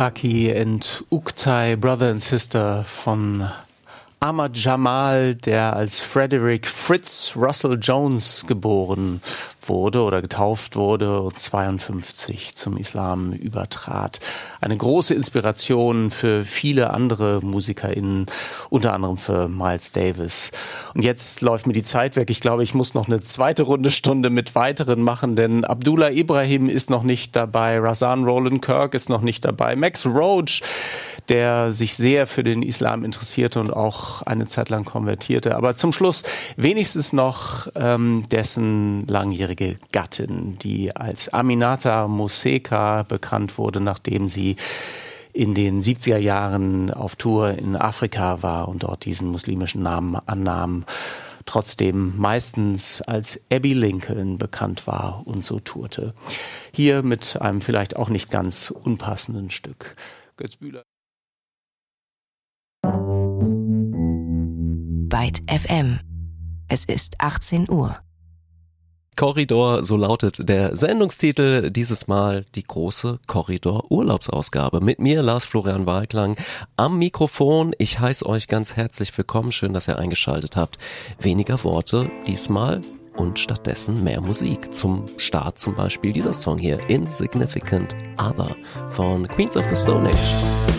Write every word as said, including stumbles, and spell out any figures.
Aki and Uktay, Brother and Sister von Ahmad Jamal, der als Frederick Fritz Russell Jones geboren wurde oder getauft wurde und zweiundfünfzig zum Islam übertrat. Eine große Inspiration für viele andere MusikerInnen, unter anderem für Miles Davis. Und jetzt läuft mir die Zeit weg. Ich glaube, ich muss noch eine zweite Runde Stunde mit weiteren machen, denn Abdullah Ibrahim ist noch nicht dabei, Rahsaan Roland Kirk ist noch nicht dabei, Max Roach, der sich sehr für den Islam interessierte und auch eine Zeit lang konvertierte. Aber zum Schluss wenigstens noch ähm, dessen langjährige Gattin, die als Aminata Moseka bekannt wurde, nachdem sie in den siebziger Jahren auf Tour in Afrika war und dort diesen muslimischen Namen annahm, trotzdem meistens als Abby Lincoln bekannt war und so tourte. Hier mit einem vielleicht auch nicht ganz unpassenden Stück. Götz Bühler. Byte F M. Es ist achtzehn Uhr. Korridor, so lautet der Sendungstitel, dieses Mal die große Korridor-Urlaubsausgabe. Mit mir, Lars Florian Walklang, am Mikrofon. Ich heiße euch ganz herzlich willkommen, schön, dass ihr eingeschaltet habt. Weniger Worte diesmal und stattdessen mehr Musik. Zum Start zum Beispiel dieser Song hier, Insignificant Other von Queens of the Stone Age.